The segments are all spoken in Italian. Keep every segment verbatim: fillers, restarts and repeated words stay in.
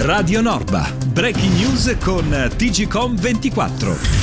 Radio Norba, breaking news con T G Com ventiquattro.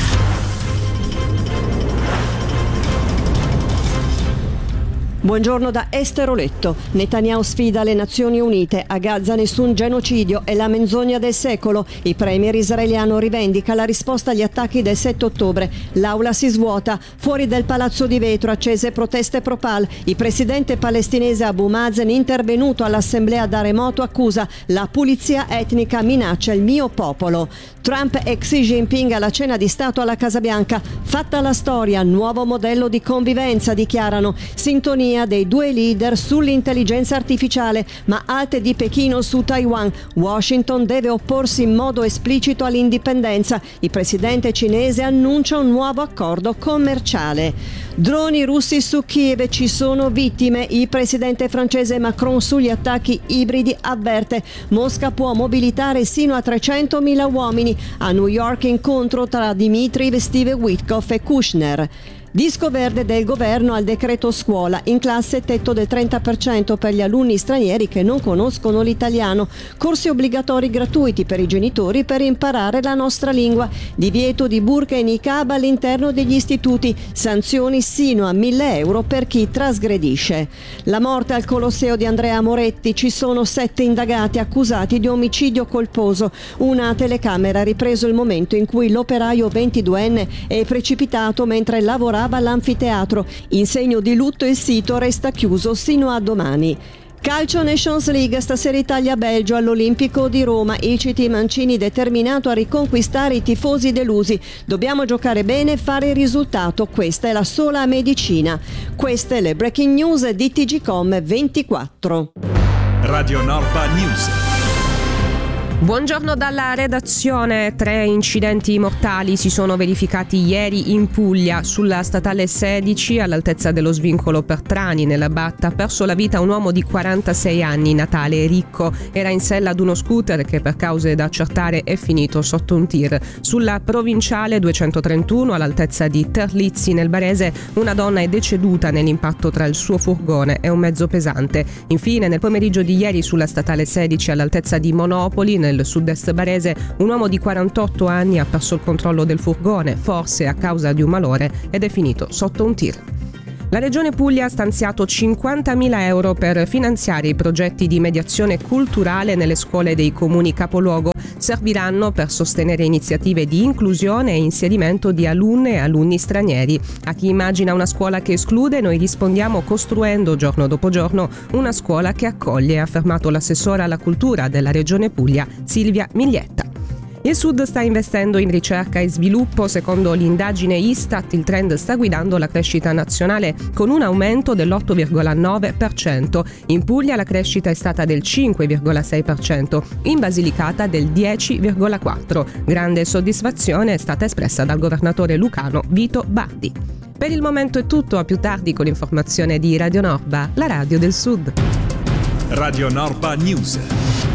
Buongiorno da Esther Oletto. Netanyahu sfida le Nazioni Unite. A Gaza nessun genocidio, è la menzogna del secolo. Il premier israeliano rivendica la risposta agli attacchi del sette ottobre. L'aula si svuota. Fuori del palazzo di vetro accese proteste pro-Pal. Il presidente palestinese Abu Mazen, intervenuto all'assemblea da remoto, accusa la pulizia etnica, minaccia il mio popolo. Trump e Xi Jinping alla cena di Stato alla Casa Bianca. Fatta la storia, nuovo modello di convivenza, dichiarano. Sintonia dei due leader sull'intelligenza artificiale, ma alte di Pechino su Taiwan. Washington deve opporsi in modo esplicito all'indipendenza. Il presidente cinese annuncia un nuovo accordo commerciale. Droni russi su Kiev, ci sono vittime. Il presidente francese Macron sugli attacchi ibridi avverte: Mosca può mobilitare sino a trecentomila uomini. A New York incontro tra Dmitriev, Steve Witkoff e Kushner. Disco verde del governo al decreto scuola. In classe tetto del trenta per cento per gli alunni stranieri che non conoscono l'italiano. Corsi obbligatori gratuiti per i genitori per imparare la nostra lingua. Divieto di burqa e niqab all'interno degli istituti. Sanzioni sino a mille euro per chi trasgredisce. La morte al Colosseo di Andrea Moretti. Ci sono sette indagati accusati di omicidio colposo. Una telecamera ha ripreso il momento in cui l'operaio ventiduenne è precipitato mentre lavorava all'anfiteatro. In segno di lutto il sito resta chiuso sino a domani. Calcio Nations League, stasera Italia-Belgio all'Olimpico di Roma. Il C T Mancini determinato a riconquistare i tifosi delusi. Dobbiamo giocare bene e fare il risultato, questa è la sola medicina. Queste le breaking news di T G Com ventiquattro. Radio Norba News. Buongiorno dalla redazione. Tre incidenti mortali si sono verificati ieri in Puglia. Sulla statale sedici, all'altezza dello svincolo per Trani, nella Batta, ha perso la vita un uomo di quarantasei anni, Natale Ricco. Era in sella ad uno scooter che per cause da accertare è finito sotto un tir. Sulla provinciale duecentotrentuno, all'altezza di Terlizzi, nel Barese, una donna è deceduta nell'impatto tra il suo furgone e un mezzo pesante. Infine, nel pomeriggio di ieri, sulla statale sedici, all'altezza di Monopoli, nel Nel sud-est barese, un uomo di quarantotto anni ha perso il controllo del furgone, forse a causa di un malore, ed è finito sotto un tir. La Regione Puglia ha stanziato cinquantamila euro per finanziare i progetti di mediazione culturale nelle scuole dei comuni capoluogo. Serviranno per sostenere iniziative di inclusione e inserimento di alunne e alunni stranieri. A chi immagina una scuola che esclude, noi rispondiamo costruendo giorno dopo giorno una scuola che accoglie, ha affermato l'assessora alla cultura della Regione Puglia, Silvia Miglietta. Il Sud sta investendo in ricerca e sviluppo. Secondo l'indagine Istat, il trend sta guidando la crescita nazionale con un aumento dell'otto virgola nove per cento. In Puglia la crescita è stata del cinque virgola sei per cento, in Basilicata del dieci virgola quattro per cento. Grande soddisfazione è stata espressa dal governatore lucano Vito Bardi. Per il momento è tutto, a più tardi con l'informazione di Radio Norba, la radio del Sud. Radio Norba News.